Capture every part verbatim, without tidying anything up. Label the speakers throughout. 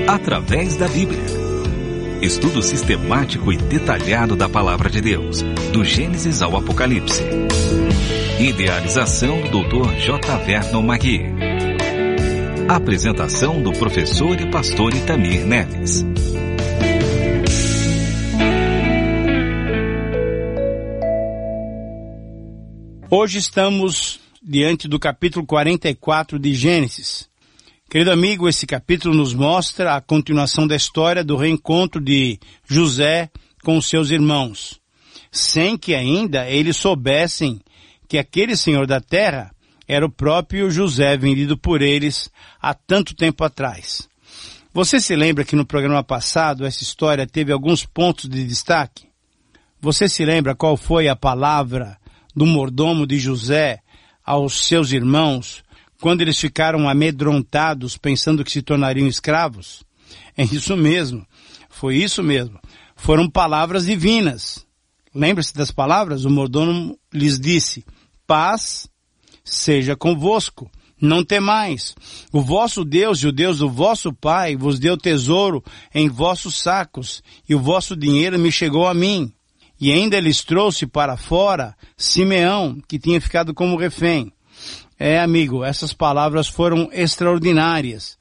Speaker 1: através da Bíblia. Estudo sistemático e detalhado da Palavra de Deus, do Gênesis ao Apocalipse. Idealização do doutor J. Vernon Magui. Apresentação do professor e pastor Itamir Neves.
Speaker 2: Hoje estamos diante do capítulo quarenta e quatro de Gênesis. Querido amigo, esse capítulo nos mostra a continuação da história do reencontro de José com os seus irmãos, sem que ainda eles soubessem que aquele senhor da terra era o próprio José vendido por eles há tanto tempo atrás. Você se lembra que no programa passado essa história teve alguns pontos de destaque? Você se lembra qual foi a palavra do mordomo de José aos seus irmãos quando eles ficaram amedrontados pensando que se tornariam escravos? É isso mesmo, foi isso mesmo. Foram palavras divinas. Lembra-se das palavras? O mordomo lhes disse: paz seja convosco, não temais. O vosso Deus e o Deus do vosso pai vos deu tesouro em vossos sacos, e o vosso dinheiro me chegou a mim. E ainda lhes trouxe para fora Simeão, que tinha ficado como refém. É, amigo, essas palavras foram extraordinárias.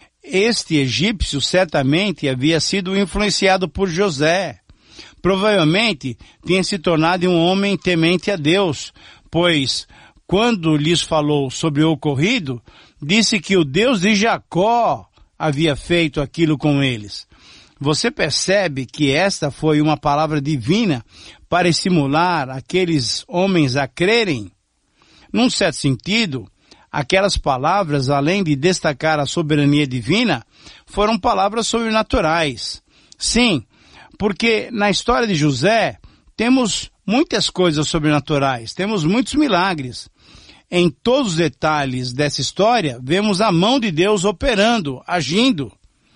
Speaker 2: Este egípcio certamente havia sido influenciado por José. Provavelmente tinha se tornado um homem temente a Deus, pois quando lhes falou sobre o ocorrido, disse que o Deus de Jacó havia feito aquilo com eles. Você percebe que esta foi uma palavra divina para estimular aqueles homens a crerem? Num certo sentido, aquelas palavras, além de destacar a soberania divina, foram palavras sobrenaturais. Sim, porque na história de José temos muitas coisas sobrenaturais, temos muitos milagres. Em todos os detalhes dessa história, vemos a mão de Deus operando, agindo.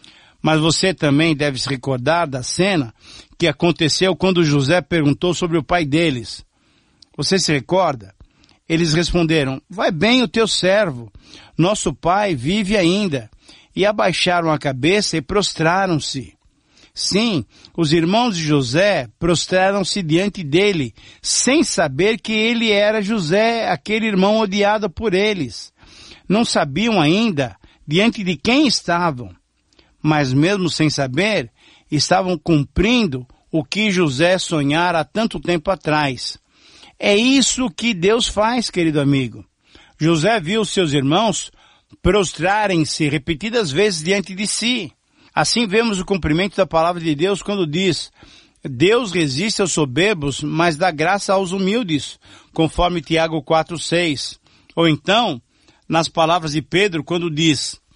Speaker 2: Mas você também deve se recordar da cena que aconteceu quando José perguntou sobre o pai deles. Você se recorda? Eles responderam: vai bem o teu servo, nosso pai vive ainda. E abaixaram a cabeça e prostraram-se. Sim, os irmãos de José prostraram-se diante dele, sem saber que ele era José, aquele irmão odiado por eles. Não sabiam ainda diante de quem estavam. Mas mesmo sem saber, estavam cumprindo o que José sonhara há tanto tempo atrás. É isso que Deus faz, querido amigo. José viu seus irmãos prostrarem-se repetidas vezes diante de si. Assim vemos o cumprimento da palavra de Deus quando diz: Deus resiste aos soberbos, mas dá graça aos humildes, conforme Tiago quatro, seis. Ou então, nas palavras de Pedro, quando diz: